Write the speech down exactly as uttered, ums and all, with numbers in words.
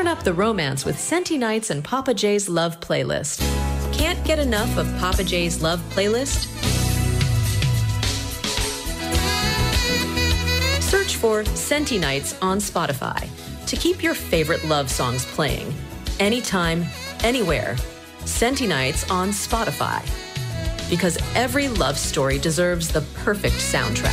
Turn up the romance with Senti Nights and Papa J's Love Playlist. Can't get enough of Papa J's Love Playlist? Search for Senti Nights on Spotify to keep your favorite love songs playing anytime, anywhere. Senti Nights on Spotify. Because every love story deserves the perfect soundtrack.